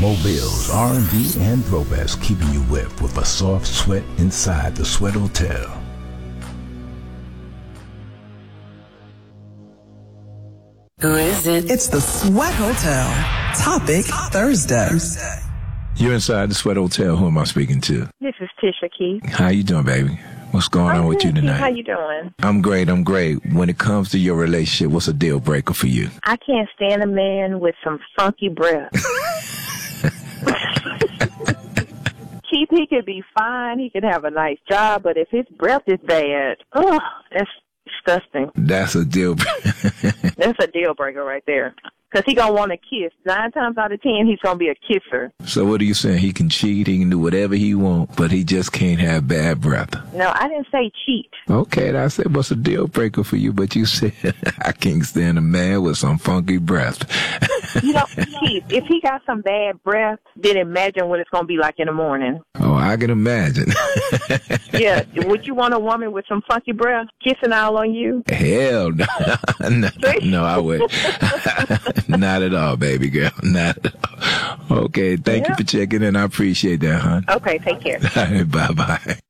Mobile's R&B and throwbacks, keeping you wet with a soft sweat inside the Sweat Hotel. Who is it? It's the Sweat Hotel. Topic Thursday. You're inside the Sweat Hotel. Who am I speaking to? This is Tisha Keith. How you doing, baby? What's going on with you tonight? How you doing? I'm great. When it comes to your relationship, what's a deal breaker for you? I can't stand a man with some funky breath. Keith, he could be fine. He could have a nice job, but if his breath is bad, that's disgusting. That's a deal breaker. That's a deal breaker right there. Because he going to want to kiss. 9 times out of 10, he's going to be a kisser. So what are you saying? He can cheat, he can do whatever he wants, but he just can't have bad breath. No, I didn't say cheat. Okay, I said what's a deal breaker for you, but you said I can't stand a man with some funky breath. You know, Keith, if he got some bad breath, then imagine what it's going to be like in the morning. Oh, I can imagine. Yeah, would you want a woman with some funky breath kissing all on you? Hell no. No, I wouldn't. Not at all, baby girl. Not at all. Okay, thank you for checking in. I appreciate that, hon. Okay, take care. Bye-bye.